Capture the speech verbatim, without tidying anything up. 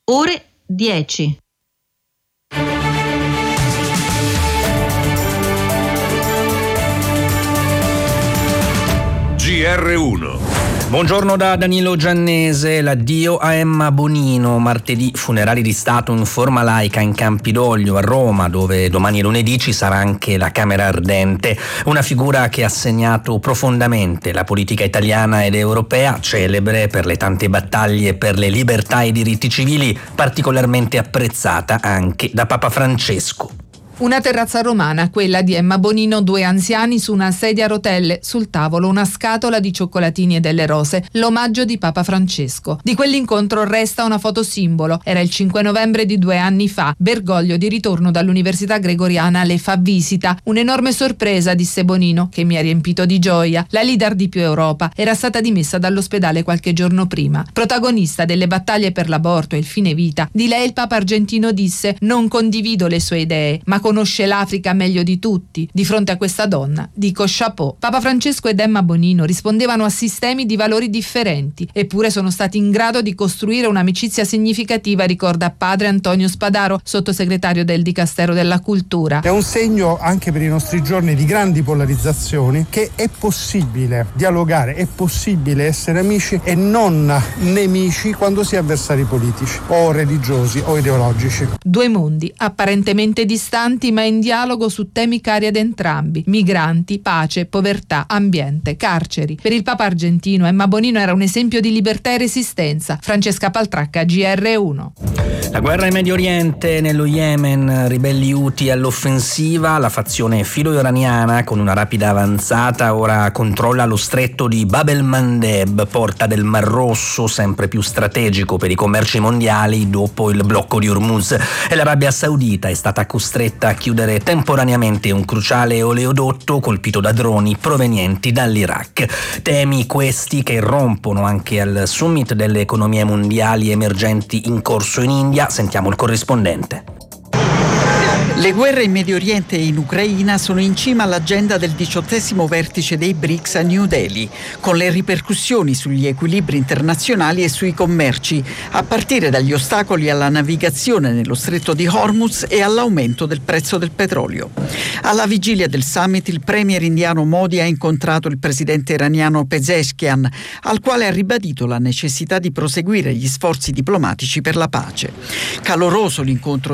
ore dieci. G R uno. Buongiorno da Danilo Giannese. L'addio a Emma Bonino. Martedì funerali di Stato in forma laica in Campidoglio a Roma, dove domani lunedì ci sarà anche la Camera Ardente. Una figura che ha segnato profondamente la politica italiana ed europea, celebre per le tante battaglie per le libertà e i diritti civili, particolarmente apprezzata anche da Papa Francesco. Una terrazza romana, quella di Emma Bonino, due anziani su una sedia a rotelle, sul tavolo una scatola di cioccolatini e delle rose, l'omaggio di Papa Francesco. Di quell'incontro resta una foto simbolo. Era il cinque novembre di due anni fa. Bergoglio, di ritorno dall'Università Gregoriana, le fa visita. Un'enorme sorpresa, disse Bonino, che mi ha riempito di gioia. La leader di Più Europa era stata dimessa dall'ospedale qualche giorno prima. Protagonista delle battaglie per l'aborto e il fine vita, di lei il Papa argentino disse: non condivido le sue idee, ma conosce l'Africa meglio di tutti. Di fronte a questa donna dico chapeau. Papa Francesco ed Emma Bonino rispondevano a sistemi di valori differenti, eppure sono stati in grado di costruire un'amicizia significativa, ricorda padre Antonio Spadaro, sottosegretario del Dicastero della Cultura. È un segno anche per i nostri giorni di grandi polarizzazioni che è possibile dialogare, è possibile essere amici e non nemici quando si è avversari politici o religiosi o ideologici. Due mondi apparentemente distanti ma in dialogo su temi cari ad entrambi: migranti, pace, povertà, ambiente, carceri. Per il Papa argentino Emma Bonino era un esempio di libertà e resistenza. Francesca Paltracca, G R uno. La guerra in Medio Oriente, nello Yemen, ribelli Houthi all'offensiva, la fazione filo-iraniana con una rapida avanzata ora controlla lo stretto di Bab el-Mandeb, porta del Mar Rosso, sempre più strategico per i commerci mondiali dopo il blocco di Hormuz, e l'Arabia Saudita è stata costretta a chiudere temporaneamente un cruciale oleodotto colpito da droni provenienti dall'Iraq. Temi questi che irrompono anche al summit delle economie mondiali emergenti in corso in India. Sentiamo il corrispondente. Le guerre in Medio Oriente e in Ucraina sono in cima all'agenda del diciottesimo vertice dei B R I C S a New Delhi, con le ripercussioni sugli equilibri internazionali e sui commerci, a partire dagli ostacoli alla navigazione nello stretto di Hormuz e all'aumento del prezzo del petrolio. Alla vigilia del summit, il premier indiano Modi ha incontrato il presidente iraniano Pezeshkian, al quale ha ribadito la necessità di proseguire gli sforzi diplomatici per la pace. Caloroso l'incontro